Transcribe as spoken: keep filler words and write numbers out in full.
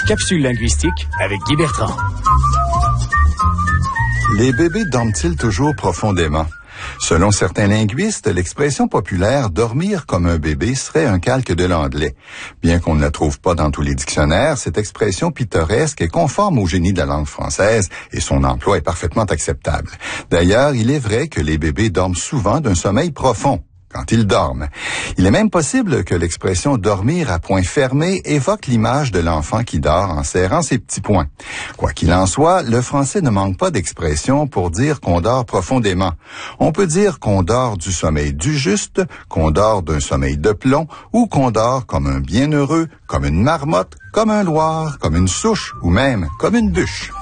Capsule linguistique avec Guy Bertrand. Les bébés dorment-ils toujours profondément? Selon certains linguistes, l'expression populaire « dormir comme un bébé » serait un calque de l'anglais. Bien qu'on ne la trouve pas dans tous les dictionnaires, cette expression pittoresque est conforme au génie de la langue française et son emploi est parfaitement acceptable. D'ailleurs, il est vrai que les bébés dorment souvent d'un sommeil profond quand ils dorment. Il est même possible que l'expression « dormir à poings fermés » évoque l'image de l'enfant qui dort en serrant ses petits poings. Quoi qu'il en soit, le français ne manque pas d'expressions pour dire qu'on dort profondément. On peut dire qu'on dort du sommeil du juste, qu'on dort d'un sommeil de plomb, ou qu'on dort comme un bienheureux, comme une marmotte, comme un loir, comme une souche ou même comme une bûche.